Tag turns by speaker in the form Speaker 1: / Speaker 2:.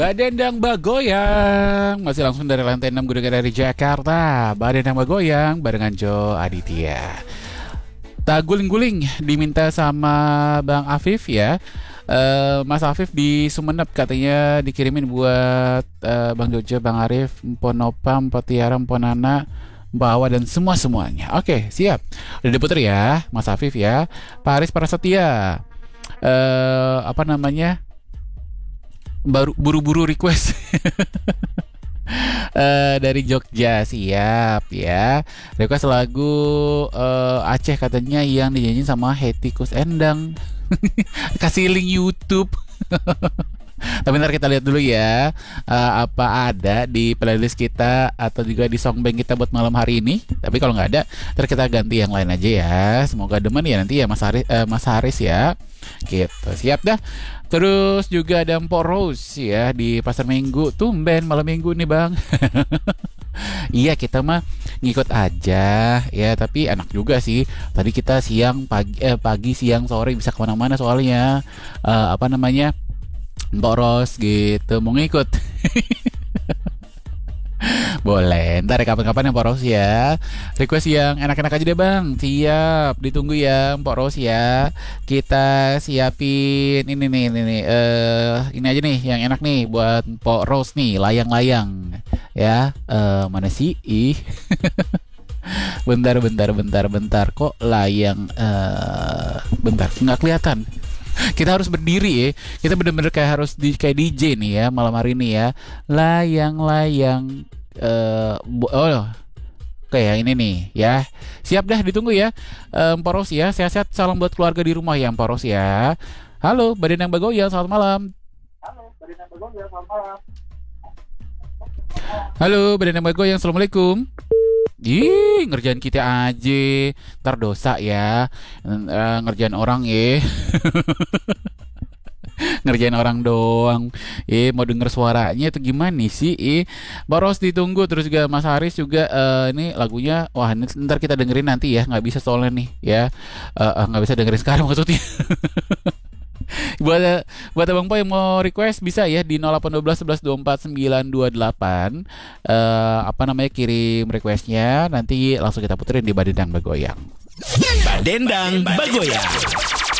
Speaker 1: Badendang Bagoyang masih langsung dari lantai 6 Gedung dari Jakarta. Badendang Bagoyang barengan Jo Aditya. Tak guling-guling diminta sama Bang Afif ya. Mas Afif di Sumeneb katanya dikirimin buat Bang Jojo, Bang Arif, Mpon Nopam, Mpok Tiara, Mpon Nana, Bawa dan semuanya. Oke, siap. Udah diputer ya, Mas Afif ya. Pak Aris Prasetya. Apa namanya? Buru-buru request. Dari Jogja, siap ya. Request lagu Aceh katanya yang dinyanyiin sama Hetty Koes Endang. Kasih link YouTube. Tapi ntar kita lihat dulu ya, apa ada di playlist kita atau juga di songbank kita buat malam hari ini. Tapi kalau nggak ada, ntar kita ganti yang lain aja ya. Semoga demen ya nanti ya Mas Haris ya. Gitu, siap dah. Terus juga ada Mpok Rose ya di Pasar Minggu. Tumben malam minggu nih Bang. Iya, kita mah ngikut aja ya, tapi enak juga sih. Tadi kita pagi siang sore bisa kemana-mana soalnya apa namanya, Mbak Ros gitu mau ngikut. Boleh, ntar kapan-kapan ya Mbak Ros ya. Request yang enak-enak aja deh Bang. Siap, ditunggu ya Mbak Ros ya. Kita siapin ini aja nih yang enak nih buat Mbak Ros nih, layang-layang ya. Mana sih? Bentar kok layang bentar nggak kelihatan. Kita harus berdiri ya. Kita bener-bener kayak harus kayak DJ nih ya malam hari ini ya. Layang-layang kayak ini nih ya. Siap dah, ditunggu ya Poros ya. Sehat-sehat, salam buat keluarga di rumah ya Poros ya. Halo Badendang Bagoyang, selamat malam. Halo Badendang Bagoyang, assalamualaikum. Ih, ngerjain kita aja. Ntar dosa ya. Ngerjain orang ya. Ngerjain orang doang. Mau denger suaranya itu gimana sih? Baros ditunggu. Terus juga Mas Haris juga ini lagunya. Wah, ntar kita dengerin nanti ya. Nggak bisa soalnya nih ya. Nggak bisa dengerin sekarang maksudnya. buat abang Po yang mau request bisa ya di 0812 11 24 928 apa namanya, kirim requestnya, nanti langsung kita puterin di Badendang Bagoyang.
Speaker 2: Badendang Bagoyang.